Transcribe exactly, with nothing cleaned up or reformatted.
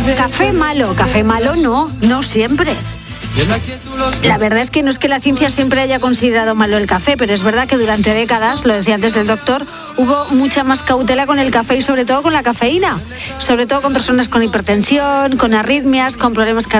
Café malo, café malo no, no siempre. La verdad es que no es que la ciencia siempre haya considerado malo el café, pero es verdad que durante décadas, lo decía antes el doctor, hubo mucha más cautela con el café y sobre todo con la cafeína, sobre todo con personas con hipertensión, con arritmias, con problemas cardíacos.